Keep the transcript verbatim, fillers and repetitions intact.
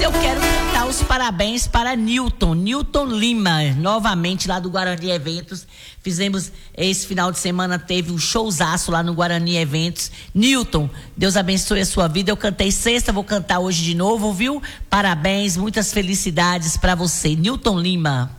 eu quero cantar os parabéns para Newton, Newton Lima, novamente lá do Guarani Eventos. Fizemos esse final de semana, teve um showzaço lá no Guarani Eventos. Newton, Deus abençoe a sua vida. Eu cantei sexta, vou cantar hoje de novo, viu? Parabéns, muitas felicidades para você, Newton Lima.